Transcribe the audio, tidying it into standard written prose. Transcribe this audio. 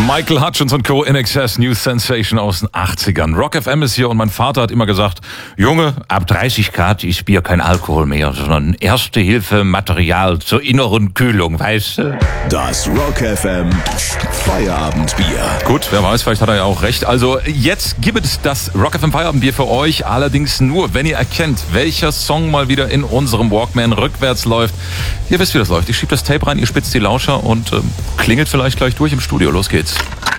Michael Hutchence und Co. INXS, New Sensation aus den 80ern. Rock FM ist hier und mein Vater hat immer gesagt, Junge, ab 30 Grad ist Bier kein Alkohol mehr, sondern Erste-Hilfe-Material zur inneren Kühlung, weißt du? Das Rock FM Feierabendbier. Gut, wer weiß, vielleicht hat er ja auch recht. Also jetzt gibt es das Rock FM Feierabendbier für euch, allerdings nur, wenn ihr erkennt, welcher Song mal wieder in unserem Walkman rückwärts läuft. Ihr wisst, wie das läuft. Ich schiebe das Tape rein, ihr spitzt die Lauscher und klingelt vielleicht gleich durch im Studio. Los geht's.